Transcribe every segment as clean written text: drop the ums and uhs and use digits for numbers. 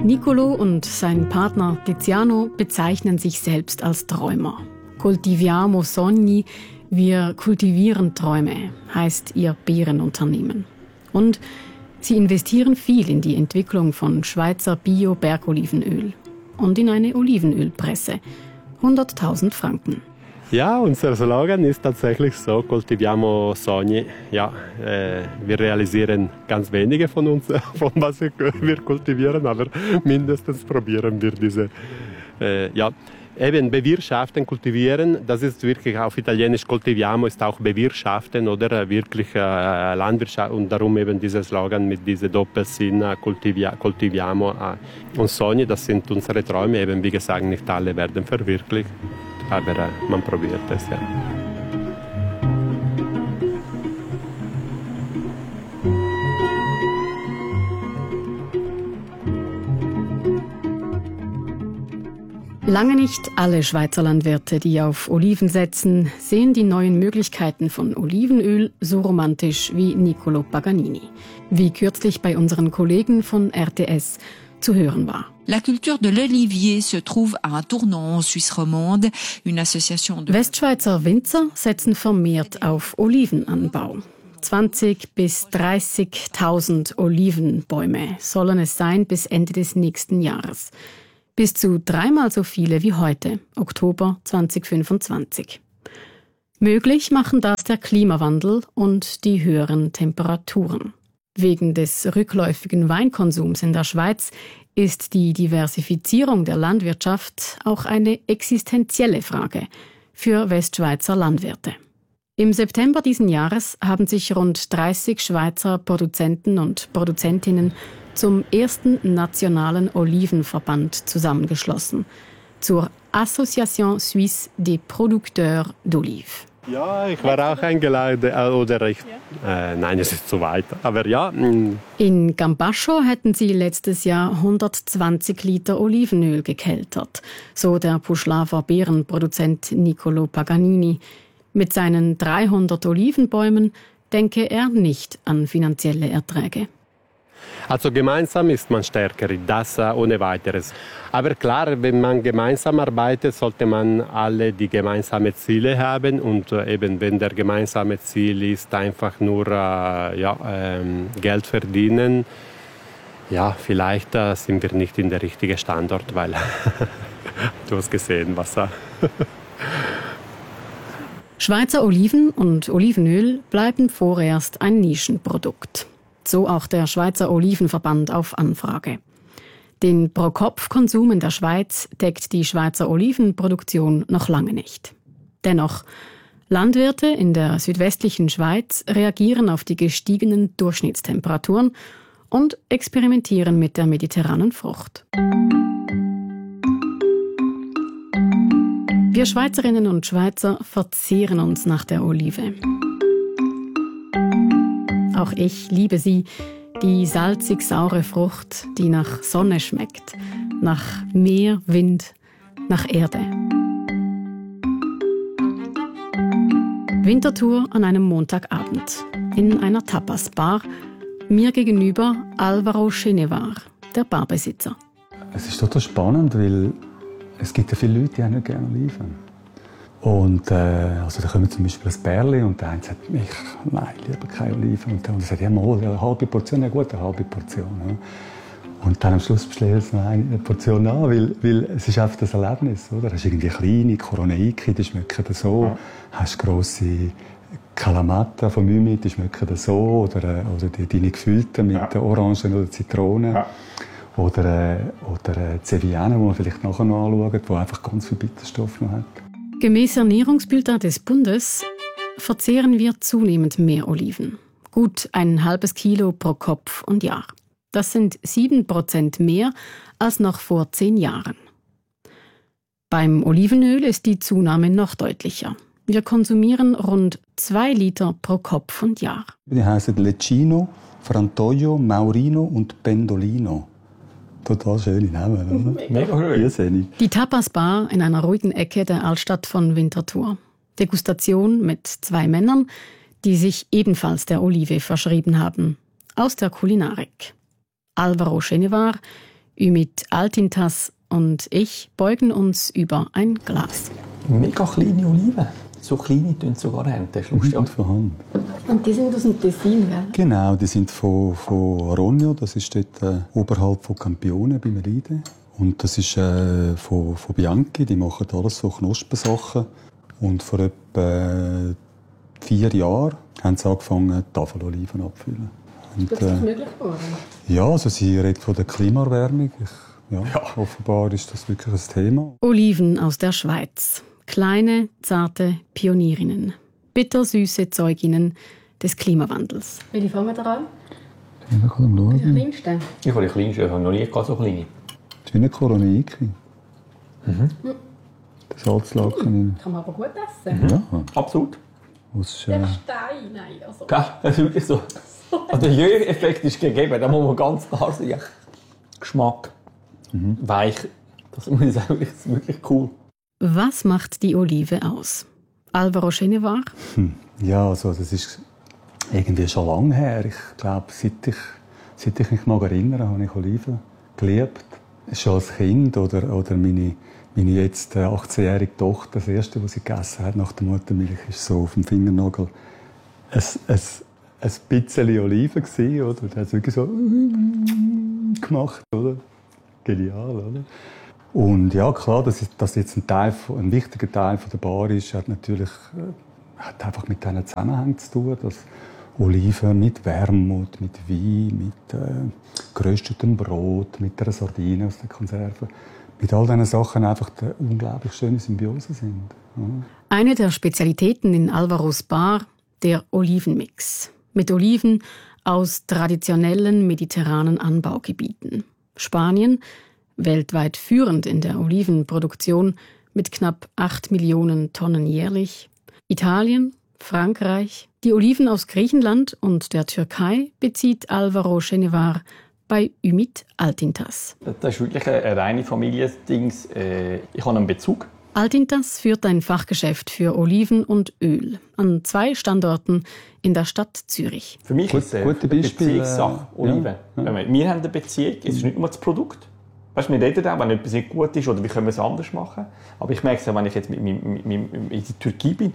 Nicolo und sein Partner Tiziano bezeichnen sich selbst als Träumer. Coltiviamo sogni, wir kultivieren Träume, heißt ihr Beerenunternehmen. Und sie investieren viel in die Entwicklung von Schweizer Bio-Bergolivenöl und in eine Olivenölpresse. 100.000 Franken. Ja, unser Slogan ist tatsächlich so, Coltiviamo sogni. Ja, wir realisieren ganz wenige von uns, von was wir kultivieren, aber mindestens probieren wir diese, eben bewirtschaften, kultivieren. Das ist wirklich auf Italienisch coltiviamo, ist auch bewirtschaften oder wirklich Landwirtschaft und darum eben dieser Slogan mit diesem Doppelsinn coltiviamo und sogni, das sind unsere Träume. Eben wie gesagt, nicht alle werden verwirklicht. Aber man probiert es, ja. Lange nicht alle Schweizer Landwirte, die auf Oliven setzen, sehen die neuen Möglichkeiten von Olivenöl so romantisch wie Nicolo Paganini. Wie kürzlich bei unseren Kollegen von RTS zu hören war. La culture de l'olivier se trouve à un tournant en Suisse romande, une association de Westschweizer Winzer setzen vermehrt auf Olivenanbau. 20.000 bis 30.000 Olivenbäume sollen es sein bis Ende des nächsten Jahres. Bis zu 3-mal so viele wie heute, Oktober 2025. Möglich machen das der Klimawandel und die höheren Temperaturen. Wegen des rückläufigen Weinkonsums in der Schweiz ist die Diversifizierung der Landwirtschaft auch eine existenzielle Frage für Westschweizer Landwirte. Im September diesen Jahres haben sich rund 30 Schweizer Produzenten und Produzentinnen zum ersten nationalen Olivenverband zusammengeschlossen, zur Association Suisse des Producteurs d'Olive. Ja, ich war auch eingeladen, nein, es ist zu weit, aber ja. In Gambascio hätten sie letztes Jahr 120 Liter Olivenöl gekeltert, so der Puschlaver Beerenproduzent Nicolo Paganini. Mit seinen 300 Olivenbäumen denke er nicht an finanzielle Erträge. Also gemeinsam ist man stärker, das ohne weiteres. Aber klar, wenn man gemeinsam arbeitet, sollte man alle die gemeinsamen Ziele haben. Und eben, wenn der gemeinsame Ziel ist, einfach nur Geld verdienen, ja, vielleicht sind wir nicht in der richtigen Standort, weil du hast gesehen, was Schweizer Oliven und Olivenöl bleiben vorerst ein Nischenprodukt. So auch der Schweizer Olivenverband auf Anfrage. Den Pro-Kopf-Konsum in der Schweiz deckt die Schweizer Olivenproduktion noch lange nicht. Dennoch, Landwirte in der südwestlichen Schweiz reagieren auf die gestiegenen Durchschnittstemperaturen und experimentieren mit der mediterranen Frucht. Wir Schweizerinnen und Schweizer verzehren uns nach der Olive. Auch ich liebe sie, die salzig-saure Frucht, die nach Sonne schmeckt, nach Meer, Wind, nach Erde. Wintertour an einem Montagabend in einer Tapas-Bar. Mir gegenüber Álvaro Chenevar, der Barbesitzer. Es ist total spannend, weil es gibt ja viele Leute, die nicht gerne Oliven. Und da kommen zum Beispiel ein Bärli und der eine sagt, nein, lieber keine Oliven. Und der andere sagt, ja mal, eine halbe Portion, ja gut, eine halbe Portion. Ja. Und dann am Schluss bestellst du noch eine Portion an, weil es ist einfach das Erlebnis. Oder? Hast irgendwie kleine Koroneiki, die schmecken so. Ja. Hast grosse Kalamata von Mümi, die schmecken so. Oder deine gefüllten mit Orangen oder Zitronen. Ja. Oder Zeviane, die man vielleicht nachher noch anschaut, die einfach ganz viel Bitterstoff noch hat. Gemäß Ernährungsbildern des Bundes verzehren wir zunehmend mehr Oliven. Gut ein halbes Kilo pro Kopf und Jahr. Das sind 7% mehr als noch vor 10 Jahren. Beim Olivenöl ist die Zunahme noch deutlicher. Wir konsumieren rund 2 Liter pro Kopf und Jahr. Die heißen Lecchino, Frantoio, Maurino und Pendolino. Total schöne Namen, oder? Mega schön. Die Tapas-Bar in einer ruhigen Ecke der Altstadt von Winterthur. Degustation mit 2 Männern, die sich ebenfalls der Olive verschrieben haben. Aus der Kulinarik. Álvaro Chenevar Ümit Altintas und ich beugen uns über ein Glas. Mega kleine Oliven. So kleine tun sogar ernten. Das ist lustig. Und von Hand. Und die sind aus dem Tessin, gell? Genau, die sind von Ronio, das ist dort oberhalb von Campione bei Melide. Und das ist von Bianchi, die machen alles so Knospensachen. Und vor etwa 4 Jahren haben sie angefangen, Tafeloliven abzufüllen. Ist das möglich geworden? Ja, also sie redet von der Klimaerwärmung. Offenbar ist das wirklich ein Thema. Oliven aus der Schweiz. Kleine, zarte Pionierinnen. Bittersüße Zeuginnen des Klimawandels. Welche fangen wir an? Ich bin gerade am Schauen. Die kleinste? Ich habe die kleinste, ich habe noch nie so kleine. Das ist wie eine Koroneiki. Das Salzlaken. Kann man aber gut essen. Ja. Absolut. Das ist, Der Stein, nein. Also. Das ist wirklich so. Also der Jö-Effekt ist gegeben, da muss man ganz klar sagen. Geschmack, weich, das muss ich sagen, ist wirklich cool. Was macht die Olive aus? Alvaro Genevar? Ja, also das ist irgendwie schon lange her. Ich glaube, seit ich mich mag erinnere, habe ich Oliven geliebt. Schon als Kind oder meine jetzt 18-jährige Tochter, das Erste, was sie gegessen hat nach der Muttermilch, ist so auf dem Fingernagel ein bisschen Oliven gewesen, oder? Das hat es wirklich so gemacht, oder? Genial, oder? Und ja, klar, dass jetzt ein wichtiger Teil der Bar ist, hat einfach mit diesen Zusammenhängen zu tun, dass Oliven mit Wermut, mit Wein, mit geröstetem Brot, mit einer Sardine aus der Konserve, mit all diesen Sachen einfach eine unglaublich schöne Symbiose sind. Ja. Eine der Spezialitäten in Alvaros Bar, der Olivenmix. Mit Oliven aus traditionellen mediterranen Anbaugebieten. Spanien, weltweit führend in der Olivenproduktion mit knapp 8 Millionen Tonnen jährlich. Italien, Frankreich. Die Oliven aus Griechenland und der Türkei bezieht Alvaro Genevar bei Ümit Altintas. Das ist wirklich ein reine Familiendings. Ich habe einen Bezug. Altintas führt ein Fachgeschäft für Oliven und Öl an 2 Standorten in der Stadt Zürich. Für mich ist es eine Beziehungssache, Oliven. Ja. Wir haben eine Beziehung, es ist nicht nur das Produkt. Weißt, wir reden auch, wenn etwas nicht gut ist oder wie können wir es anders machen. Aber ich merke es, wenn ich jetzt in der Türkei bin,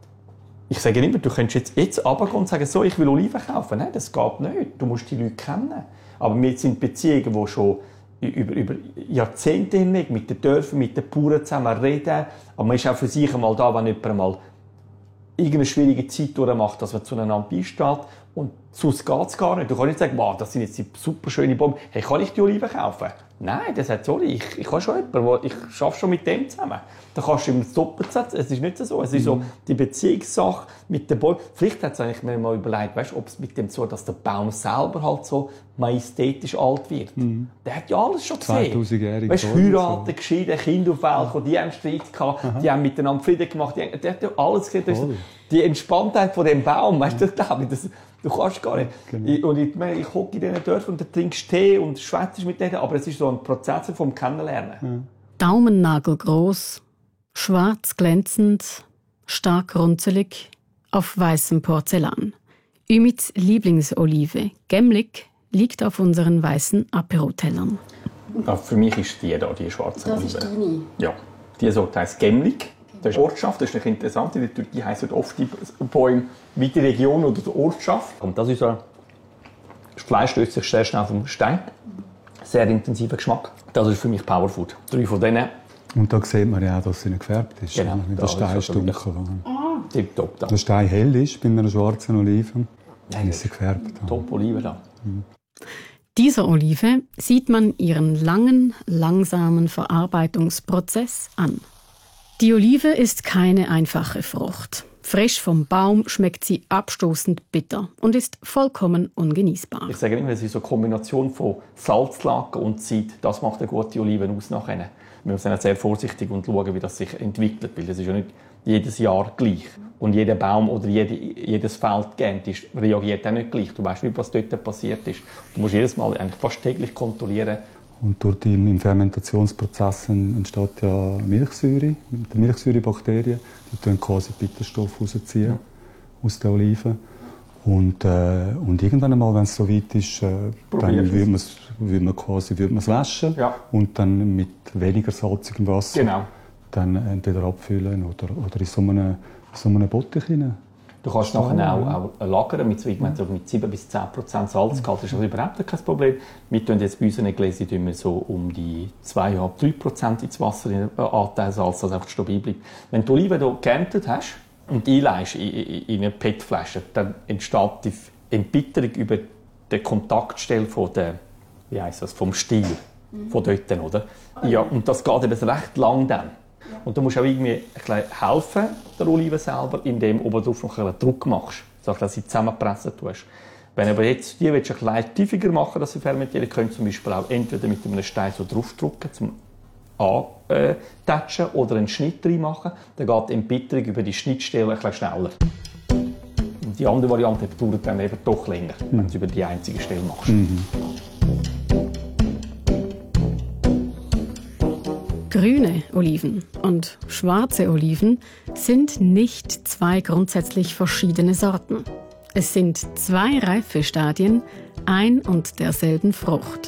ich sage immer, du könntest jetzt runtergehen und sagen, so, ich will Oliven kaufen. Nein, das geht nicht. Du musst die Leute kennen. Aber wir sind Beziehungen, die schon über Jahrzehnte hinweg mit den Dörfern, mit den Bauern zusammen reden. Aber man ist auch für sich einmal da, wenn jemand mal irgendeine schwierige Zeit durchmacht, dass man zueinander beisteht. Und sonst geht es gar nicht. Du kannst nicht sagen, wow, das sind jetzt die super schönen Bäume. Hey, kann ich die Oliven kaufen? Nein, der sagt, sorry, ich habe schon jemanden, ich arbeite schon mit dem zusammen. Da kannst du ihm das doppelt setzen. Es ist nicht so. Es ist so die Beziehungssache mit den Bäumen. Vielleicht hat es eigentlich mir mal überlegt, weißt, ob es mit dem so, dass der Baum selber halt so majestätisch alt wird. Der hat ja alles schon gesehen. 2000-jährige weißt, heiraten, so. Geschieden, Kinder auf Welt, die haben Streit gehabt, die haben miteinander Frieden gemacht, der hat ja alles gesehen. Die Entspanntheit von dem Baum, weißt du, glaube ich, du kannst gar nicht. Genau. Ich hocke in diesen Dörfern und du trinkst Tee und schwätzt mit denen, aber es ist so ein Prozess vom Kennenlernen. Ja. Daumennagelgroß, schwarz glänzend, stark runzelig, auf weißem Porzellan. Ümits Lieblingsolive, Gemlik, liegt auf unseren weißen Apero-Tellern. Für mich ist die da, die schwarze Olive. Das ist deine? Ja. Die Sorte heisst Gemlik. Das ist Ortschaft, das ist interessant. In der Türkei heissen oft die Bäume wie die Region oder die Ortschaft. Und das Fleisch löst sich sehr schnell vom Stein. Sehr intensiver Geschmack. Das ist für mich Powerfood. 3 von denen. Und da sieht man ja auch, dass sie nicht gefärbt ist. Genau. Wenn der Stein ist dunkel. Tipptopp. Wenn der Stein hell ist bei einer schwarzen Olive, dann ist sie gefärbt. Top Olive da. Dieser Olive sieht man ihren langen, langsamen Verarbeitungsprozess an. Die Olive ist keine einfache Frucht. Frisch vom Baum schmeckt sie abstoßend bitter und ist vollkommen ungenießbar. Ich sage immer, es ist so eine Kombination von Salzlake und Zeit. Das macht eine gute Oliven aus nachher. Wir müssen auch sehr vorsichtig und schauen, wie das sich entwickelt, weil das ist ja nicht jedes Jahr gleich. Und jeder Baum oder jedes Feld reagiert auch nicht gleich. Du weißt nicht, was dort passiert ist. Du musst jedes Mal eigentlich fast täglich kontrollieren. Und durch den Fermentationsprozess entsteht ja Milchsäure, die Milchsäurebakterien, die tun quasi Bitterstoff rausziehen aus den Oliven. Und irgendwann einmal, wenn es so weit ist, dann würde man es waschen und dann mit weniger salzigem Wasser dann entweder abfüllen oder in so einem Bottich hinein. Du kannst nachher auch lagern mit 7 bis 10% Salzgehalt. Das ist also überhaupt kein Problem. Wir tun jetzt bei unseren Gläsern immer so um die 2,5-3% ins Wasser Anteil Salz, dass einfach stabil bleibt. Wenn du Oliven hier geerntet hast und einleihst in eine PET-Flasche, dann entsteht die Entbitterung über die Kontaktstelle vom Stiel. Von dort, oder? Ja, und das geht eben recht lang dann. Und du musst auch irgendwie helfen, der Olive selber, indem du oben drauf noch einen Druck machst, dass sie zusammenpressen tust. Wenn aber jetzt die willst, ein bisschen tiefer machen, dass sie fermentieren, könnt ihr zum Beispiel auch entweder mit einem Stein so draufdrücken, zum Antatschen oder einen Schnitt reinmachen. Dann geht die Entbitterung über die Schnittstelle ein bisschen schneller. Und die andere Variante dauert dann eben doch länger, wenn du es über die einzige Stelle machst. Grüne Oliven und schwarze Oliven sind nicht zwei grundsätzlich verschiedene Sorten. Es sind zwei Reifestadien ein und derselben Frucht.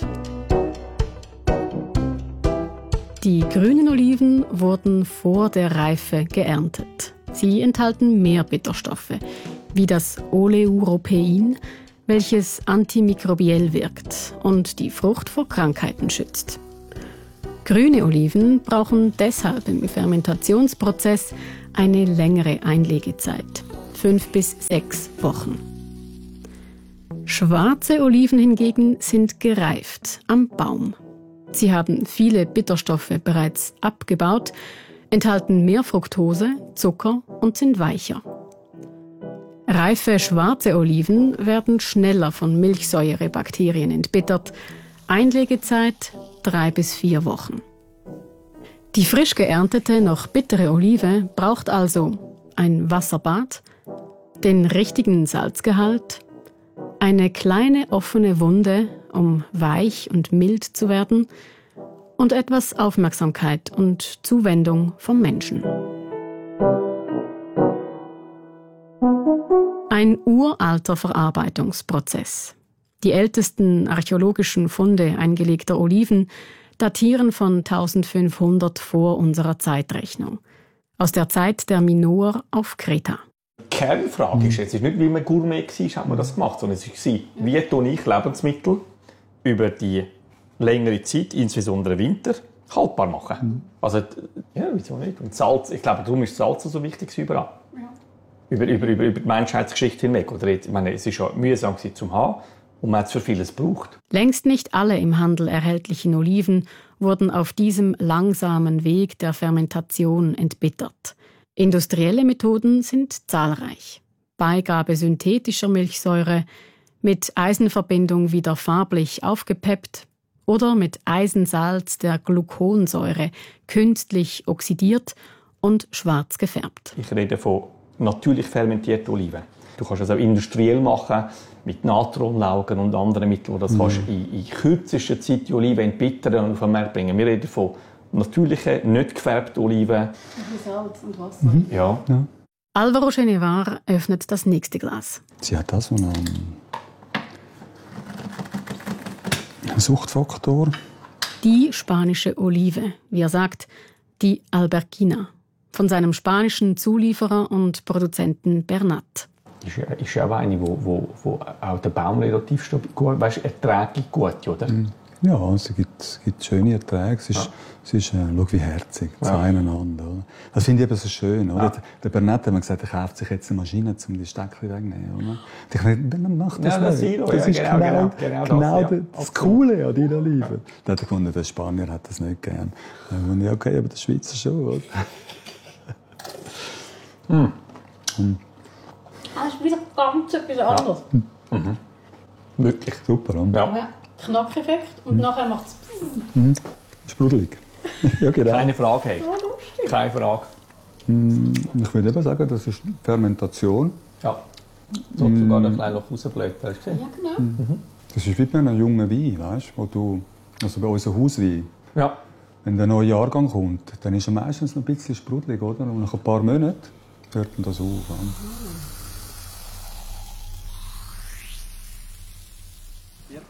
Die grünen Oliven wurden vor der Reife geerntet. Sie enthalten mehr Bitterstoffe, wie das Oleuropein, welches antimikrobiell wirkt und die Frucht vor Krankheiten schützt. Grüne Oliven brauchen deshalb im Fermentationsprozess eine längere Einlegezeit, 5 bis 6 Wochen. Schwarze Oliven hingegen sind gereift am Baum. Sie haben viele Bitterstoffe bereits abgebaut, enthalten mehr Fructose, Zucker und sind weicher. Reife schwarze Oliven werden schneller von Milchsäurebakterien entbittert. Einlegezeit 3 bis 4 Wochen. Die frisch geerntete, noch bittere Olive braucht also ein Wasserbad, den richtigen Salzgehalt, eine kleine offene Wunde, um weich und mild zu werden, und etwas Aufmerksamkeit und Zuwendung vom Menschen. Ein uralter Verarbeitungsprozess. Die ältesten archäologischen Funde eingelegter Oliven datieren von 1500 vor unserer Zeitrechnung. Aus der Zeit der Minoer auf Kreta. Die Kernfrage ist jetzt nicht, wie man Gourmet war, hat man das gemacht, sondern es war, wie tue ich Lebensmittel über die längere Zeit, insbesondere Winter, haltbar machen. Also, ja, wieso nicht? Und Salz, ich glaube, darum ist Salz so wichtig überall. Ja. Über die Menschheitsgeschichte hinweg. Oder jetzt, ich meine, es ist ja mühsam zum Haben. Und man hat es für vieles gebraucht. Längst nicht alle im Handel erhältlichen Oliven wurden auf diesem langsamen Weg der Fermentation entbittert. Industrielle Methoden sind zahlreich. Beigabe synthetischer Milchsäure, mit Eisenverbindung wieder farblich aufgepeppt oder mit Eisensalz der Gluconsäure künstlich oxidiert und schwarz gefärbt. Ich rede von natürlich fermentierten Oliven. Du kannst das auch industriell machen, mit Natronlaugen und anderen Mitteln, wo das kannst in kürzester Zeit die Oliven entbittern und auf den Markt bringen. Wir reden von natürlichen, nicht gefärbten Oliven. Mit Salz und Wasser. Ja. Alvaro Genevar öffnet das nächste Glas. Sie hat das einen Suchtfaktor. Die spanische Olive, wie er sagt, die Alberquina, von seinem spanischen Zulieferer und Produzenten Bernat. Ist ja auch eine, wo auch der Baum relativ stabil gut, weißt, erträglich gut, oder? Ja, es gibt schöne Erträge. Es ist schau, wie herzig, zueinander. Oder? Das finde ich eben so schön. Oder? Ja. Der Bernat hat mir gesagt, er kauft sich jetzt eine Maschine, um die Steckchen wegzunehmen. Oder? Ich dachte, dann macht das nicht. Das ist genau das Coole an deiner Oliven. Da hat er gefunden, der Spanier hat das nicht gern. Und ja, okay, aber der Schweizer schon. Oder? Das ist wieder ganz etwas anderes. Wirklich. Super, oder? Ja. Knackeffekt und nachher macht es... Sprudelig. Ja, genau. Keine Frage. Hey. Keine Frage. Ich würde eben sagen, das ist Fermentation. Ja. So sogar ein kleiner rausblättert. Hast du gesehen? Ja, genau. Das ist wie bei einem jungen Wein, weißt, wo du, also bei unserem Hauswein. Ja. Wenn der neue Jahrgang kommt, dann ist er meistens noch ein bisschen sprudelig, oder? Und nach ein paar Monaten hört das auf.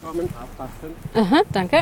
kommen, aufpassen. Aha, danke.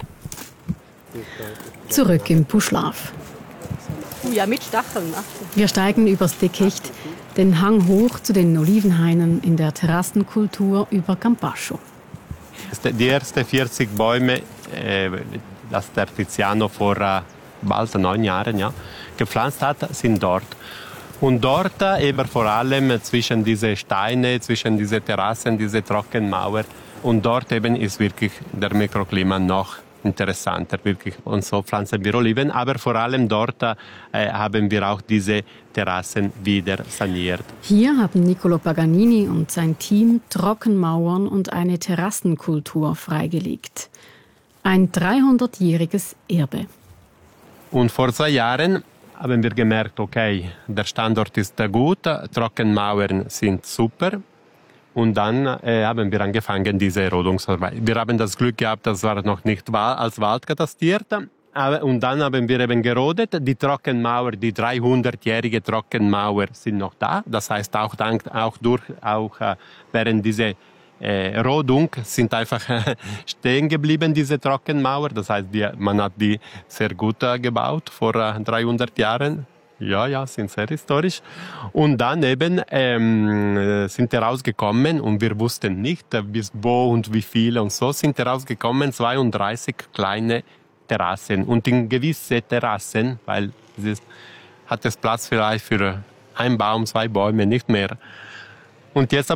Zurück im Puschlav. Ja, mit Stacheln. Wir steigen übers Dickicht, den Hang hoch zu den Olivenhainen in der Terrassenkultur über Campascio. Die ersten 40 Bäume, das der Tiziano vor bald 9 Jahren gepflanzt hat, sind dort. Und dort eben vor allem zwischen diese Steine, zwischen diese Terrassen, diese Trockenmauer. Und dort eben ist wirklich der Mikroklima noch interessanter, wirklich. Und so pflanzen wir Oliven. Aber vor allem dort haben wir auch diese Terrassen wieder saniert. Hier haben Niccolo Paganini und sein Team Trockenmauern und eine Terrassenkultur freigelegt. Ein 300-jähriges Erbe. Und vor 2 Jahren haben wir gemerkt, okay, der Standort ist gut, Trockenmauern sind super. Und dann haben wir angefangen, diese Rodungsarbeit. Wir haben das Glück gehabt, das war noch nicht als Wald katastiert. Und dann haben wir eben gerodet. Die Trockenmauer, die 300-jährige Trockenmauer sind noch da. Das heißt, auch während dieser Rodung sind einfach stehen geblieben, diese Trockenmauer. Das heißt, man hat die sehr gut gebaut vor 300 Jahren. Ja, sind sehr historisch. Und dann eben sind herausgekommen, und wir wussten nicht, bis wo und wie viele und so, sind herausgekommen 32 kleine Terrassen. Und in gewisse Terrassen, weil hat es Platz vielleicht für einen Baum, 2 Bäume, nicht mehr. Und jetzt